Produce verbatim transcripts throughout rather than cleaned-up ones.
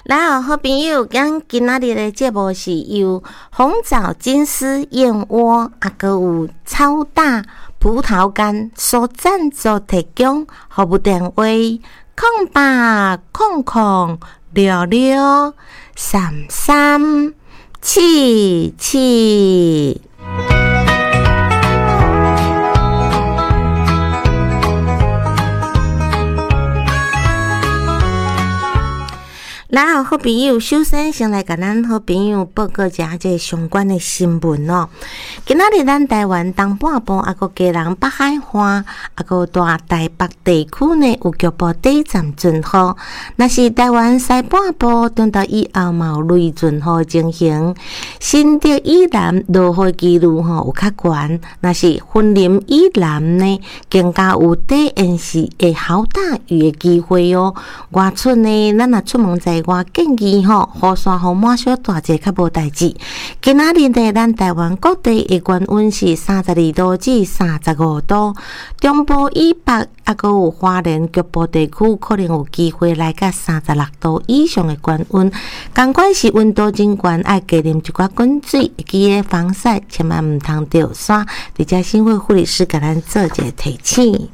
然后好朋友，咱今仔日的节目是由红枣金丝燕窝啊，还有超大葡萄干所赞助提供，服务电话空八空空六六三三七七。然后好朋友，首先先来甲咱好朋友报告一下这相关的新闻哦。今仔日咱台湾东半部啊个基隆北海岸啊个大台北地区呢有局部短暂阵雨，那是台湾西半部中到以后嘛有雷阵雨情形。新竹以南落雨几率吼有较悬，那是云林以南呢更加有短延时会好大雨的机会哦。外出呢，咱若出门在我建议吼，雨伞雨抹小大者较无代志。今仔日呢，咱台湾各地的高温是三十二度至三十五度，中部以北啊，阁有花莲局部地区可能有机会来到三十六度以上的高温。同款是温度真悬，爱加啉一寡滚水，记得防晒，千万毋通掉伞。伫遮新会护理师甲咱做一个提醒。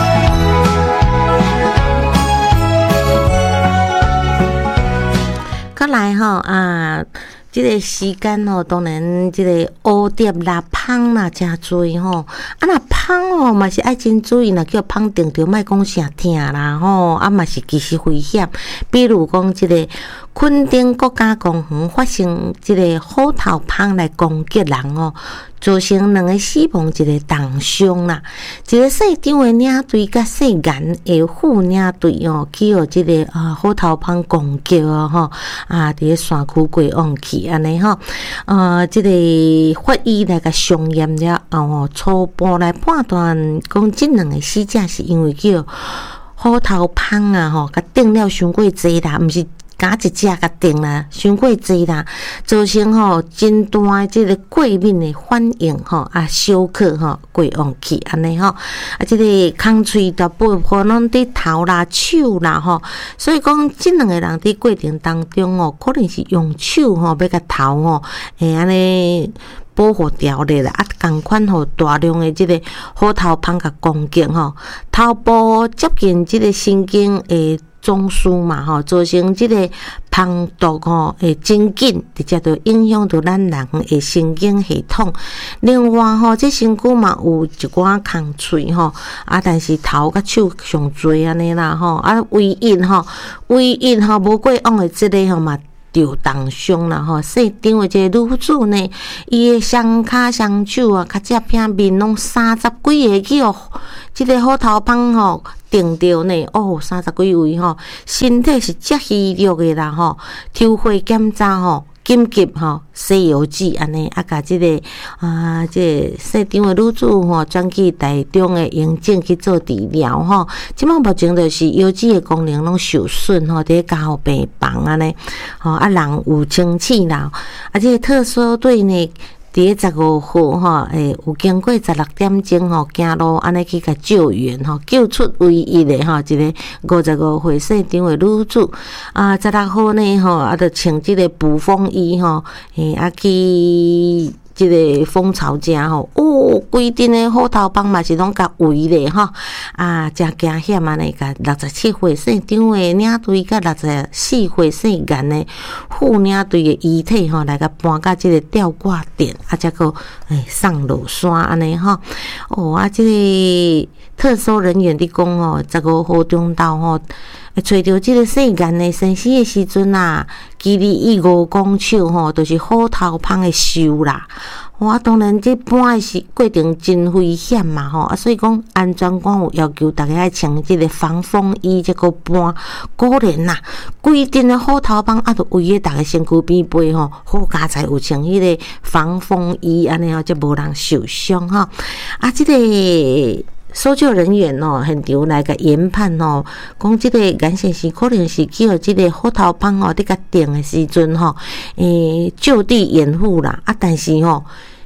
再来吼啊，这个时间吼，当然这个蝴蝶啦、蜂啦真多吼。啊，那蜂吼嘛是爱真注意，若叫蜂叮着，莫讲啥疼啦吼。啊，嘛是其实危险。比如讲，这个垦丁国家公园发生这个虎头蜂来攻击人哦，造成两个死亡，一个重伤啦。一个细张的领队甲细眼的副领队哦，去互这个啊虎头蜂攻击哦吼啊，伫个山区过往去安尼吼，呃，这个法医来甲详验了哦，初步来判断讲，这两个死者是因为叫虎头蜂啊吼，甲叮了伤过济啦，毋是。甲一只甲定啦，伤过济啦，造成吼真大诶即个过敏诶反应吼，啊小可吼过往去安尼吼，啊即个空喙大部分拢伫头啦、手啦吼，所以讲即两个人伫过程当中哦，可能是用手吼要甲头吼，会安尼保护掉咧啦，啊共款吼大量诶即个虎头蜂甲攻击吼，头部接近即个神经诶。中枢嘛吼，造成即个蜂毒吼会真紧，直接就影响到咱人的神经系统。另外吼，即身躯嘛有一寡空喙吼，啊，但是头甲手上多安尼啦吼，啊，唯一吼，唯一吼无过往的即个吼嘛。着重伤啦吼，细张的这个女子呢，伊的双骹双手啊，较接片面拢三十几个去哦，即个虎头蜂吼叮着呢，哦，三十几位吼，身体是遮虚弱的啦吼，抽血检查吼。紧急吼，西药剂安尼啊，甲即个啊，即个细张的女子吼，转去台中的营诊去做治疗吼。即摆目前就是腰子的功能拢受损吼，伫加护病房安尼，吼啊人有清气啦，啊即个特殊队呢。伫个十五号吼，诶，有经过十六点钟吼，行路安尼去甲救援吼，救出唯一的吼一个五十五岁细张的女子啊，十六号呢吼，啊，着穿即个捕风衣吼，诶，啊去。即个蜂巢遮吼，哦，规阵的虎头蜂嘛是拢甲围咧吼，啊，真惊险安尼甲六十七岁细张的领队甲六十四岁细眼的副领队的遗体吼，来甲搬到即个吊挂点，啊，才个诶上落山安尼吼，哦啊，即个特殊人员伫讲吼，十五号中昼吼。会找到即个细眼的生死的时阵啊，距离伊五公尺吼，就是虎头蜂的手啦。我当然这搬的是过程真危险嘛吼，啊，所以讲安全官有要求大家爱穿即个防风衣，这个搬。果然呐，规阵的虎头蜂啊，都围喺大家身躯边背吼，好佳才有穿迄个防风衣，安尼吼，才无人受伤吼。啊，即、这个。搜救人员哦，现场来个研判哦，讲即个眼线是可能是去互即个虎头蜂哦，伫甲叮的时阵吼，诶、欸，就地掩护啦。啊，但是吼，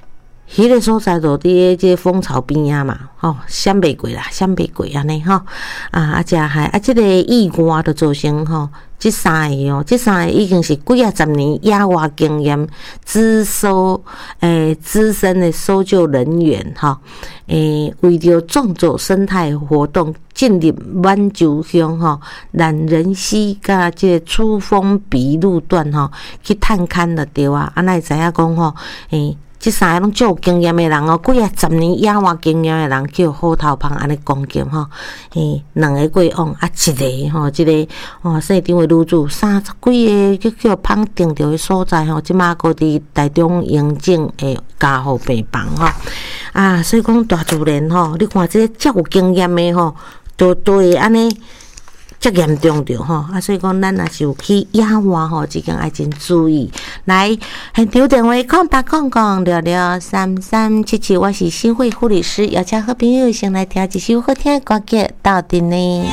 迄个所在就伫个即个蜂巢边啊嘛，吼，闪袂过啦，闪袂过安尼吼，啊啊，遮害啊，即个意外就造成吼，即三个哦，即三个已经是几啊十年野外经验资搜诶资深的搜救人员吼，诶，为着创造生态活动，进入满洲乡吼、懒人溪甲即个出风鼻路段吼，去探勘就对啊，啊，那会知影讲吼，诶。即三个拢足有经验的人哦，几啊十年野外经验的人叫虎头蜂安尼攻击吼，诶，两个过往啊，一个吼，一个哦，县长的女主，三十几个叫叫蜂定着的所在吼，即马搁伫台中营政的家护病房吼，啊，所以讲大自然吼，你看即个遮有经验的吼，都都会安尼。遮严重着吼，啊，所以讲咱若是有去野外吼，即间爱真注意。来，现场电话空八空空六六三三七七，我是新会护理师，邀请好朋友先来听一首好听的歌曲，到底呢？